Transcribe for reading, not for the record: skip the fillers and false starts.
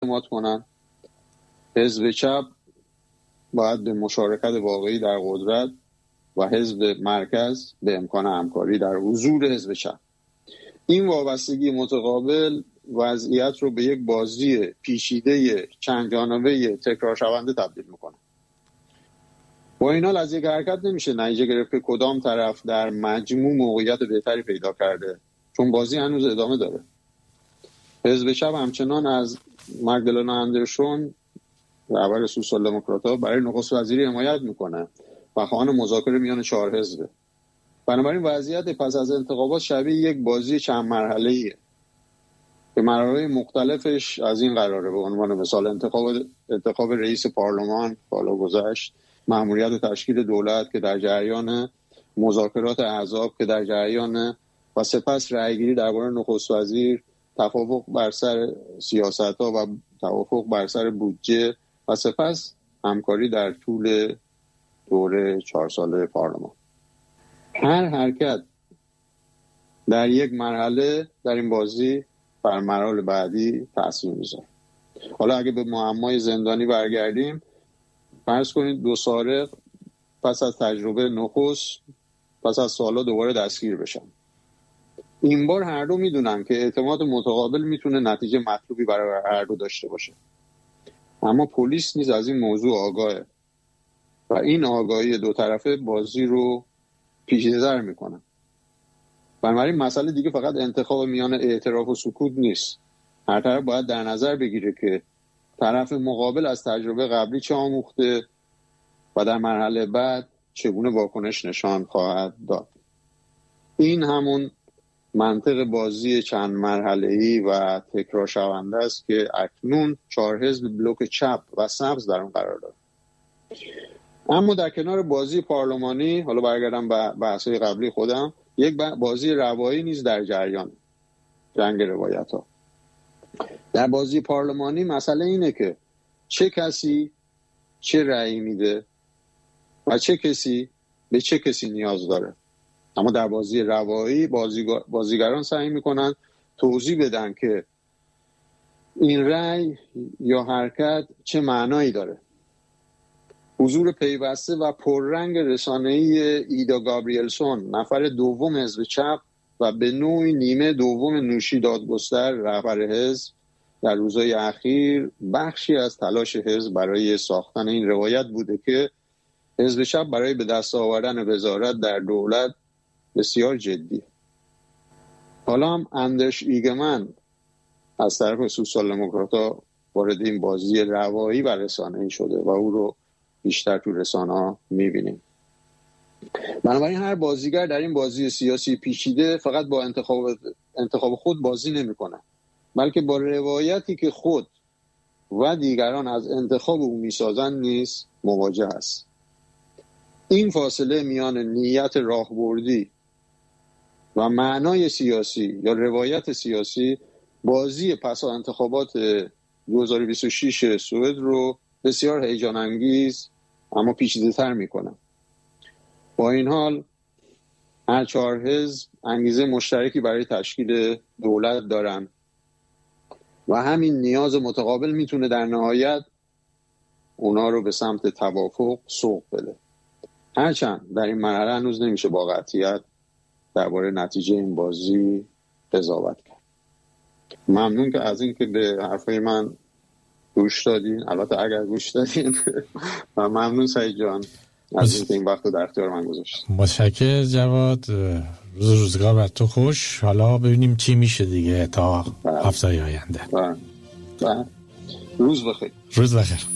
اعتماد کنن. حزب چپ باید به مشارکت واقعی در قدرت و حزب مرکز به امکان همکاری در حضور حزب چپ. این وابستگی متقابل وضعیت رو به یک بازی پیچیده چند جانبه تکرار شونده تبدیل میکنه. با این حال از یک حرکت نمیشه نتیجه گرفت که کدام طرف در مجموع موقعیت بهتری پیدا کرده، چون بازی هنوز ادامه داره. حزب چپ همچنان از مگدلنا اندرسون رهبر سوسیال دموکرات‌ها برای نخست وزیری حمایت میکنه و خواهان مذاکره میان 4 حزبه. بنابراین وضعیت پس از انتخابات شبیه یک بازی چند مرحله‌ایه که مرحله مختلفش از این قراره. به عنوان مثال انتخاب رئیس پارلمان بالا گذشت، مأموریت تشکیل دولت که در جریان، مذاکرات احزاب که در جریان، و سپس رأیگیری درباره نخست وزیر، توافق بر سر سیاست‌ها و توافق بر سر بودجه و سپس همکاری در طول دوره 4 ساله پارلمان. هر حرکت در یک مرحله در این بازی بر مراحل بعدی تأثیر میذاره. حالا اگه به معمای زندانی برگردیم، فرض کنید 2 سارق پس از تجربه نخست پس از سالها دوباره دستگیر بشن. این بار هر دو میدونن که اعتماد متقابل میتونه نتیجه مطلوبی برای هر دو داشته باشه، اما پلیس نیز از این موضوع آگاهه و این آگاهی دو طرفه بازی رو پیچیده‌تر میکنه. بنابراین مسئله دیگه فقط انتخاب میان اعتراف و سکوت نیست. هر طرف باید در نظر بگیره که طرف مقابل از تجربه قبلی چه آموخته و در مرحله بعد چگونه واکنش نشان خواهد داد. این همون منطق بازی چند مرحله‌ای و تکرار شونده است که اکنون 4 حزب بلوک چپ و سبز در اون قرار دارند. اما در کنار بازی پارلمانی، حالا برگردم به بحث‌های قبلی خودم، یک بازی روایی نیز در جریان، جنگ روایت‌ها. در بازی پارلمانی مسئله اینه که چه کسی چه رأی میده و چه کسی به چه کسی نیاز داره. اما در بازی روایی بازیگران سعی میکنن توضیح بدن که این رأی یا حرکت چه معنایی داره. حضور پیوسته و پررنگ رسانه‌ای ایدا گابریلسون، نفر دوم حزب چپ و به نوعی نیمه دوم نوشی دادگستر رهبر حزب، در روزهای اخیر بخشی از تلاش حزب برای ساختن این روایت بوده که حزب چپ برای به دست آوردن وزارت در دولت بسیار جدی. حالا هم اندرش ایگمن از طرف سوسیال دموکرات‌ها وارد این بازی روایی و رسانه‌ای شده و او رو بیشتر تو رسانه‌ها می‌بینیم. بنابراین هر بازیگر در این بازی سیاسی پیچیده فقط با انتخاب خود بازی نمی‌کنه، بلکه با روایتی که خود و دیگران از انتخاب او می‌سازند نیز مواجه است. این فاصله میان نیت راهبردی و معنای سیاسی یا روایت سیاسی بازی پس از انتخابات 2026 سوئد رو بسیار هیجان انگیز اما پیچیده‌تر میکنه. با این حال هر 4 حزب انگیزه مشترکی برای تشکیل دولت دارن و همین نیاز متقابل میتونه در نهایت اونا رو به سمت توافق سوق بده. هرچند در این مرحله هنوز نمیشه با قطعیت درباره نتیجه این بازی قضاوت کرد. ممنون که از این که به حرفای من گوش دادین. البته اگر گوش دادین و ممنون سعید جان از این که این وقت رو در اختیار من گذاشتید. متشکرم جواد. روزگار بر تو خوش. حالا ببینیم چی میشه دیگه تا هفته‌های آینده. روز بخیر. روز بخیر.